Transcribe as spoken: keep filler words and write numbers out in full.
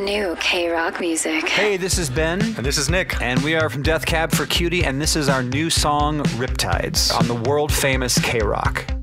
New K-Rock music. Hey, this is Ben. And this is Nick. And we are from Death Cab for Cutie, and this is our new song, Riptides, on the world famous K-Rock.